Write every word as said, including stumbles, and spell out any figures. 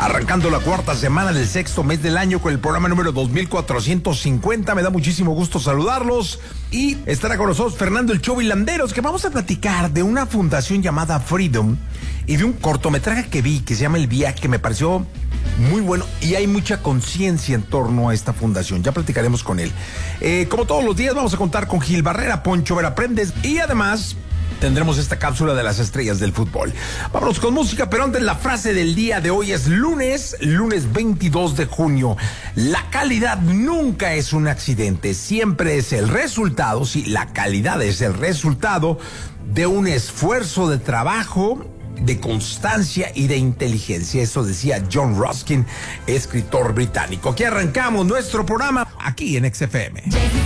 Arrancando la cuarta semana del sexto mes del año con el programa número dos mil cuatrocientos cincuenta. Me da muchísimo gusto saludarlos y estará con nosotros Fernando El Chovy Landeros, que vamos a platicar de una fundación llamada Freedom y de un cortometraje que vi que se llama El Viaje, que me pareció muy bueno y hay mucha conciencia en torno a esta fundación. Ya platicaremos con él. Eh, como todos los días vamos a contar con Gil Barrera, Poncho Vera Prendes y además tendremos esta cápsula de las estrellas del fútbol. Vámonos con música, pero antes la frase del día de hoy es lunes, lunes veintidós de junio. La calidad nunca es un accidente, siempre es el resultado, sí, la calidad es el resultado de un esfuerzo de trabajo, de constancia y de inteligencia. Eso decía John Ruskin, escritor británico. Aquí arrancamos nuestro programa aquí en X F M.